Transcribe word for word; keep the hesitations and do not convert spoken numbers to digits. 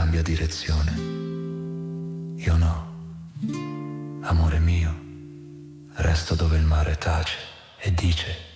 cambia direzione. Io no, amore mio, resto dove il mare tace e dice